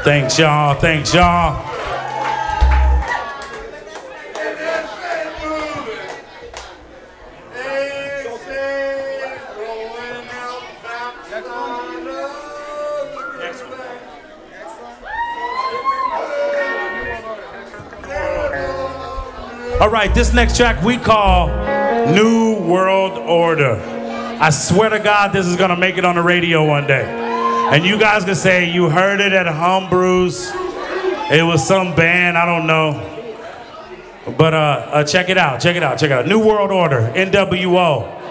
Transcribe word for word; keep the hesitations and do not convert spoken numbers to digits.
Thanks, y'all. Thanks, y'all. All right, this next track we call New World Order. I swear to God, this is gonna make it on the radio one day. And you guys can say you heard it at Humbrew's. It was some band, I don't know. But uh, uh, check it out, check it out, check it out. New World Order, N W O.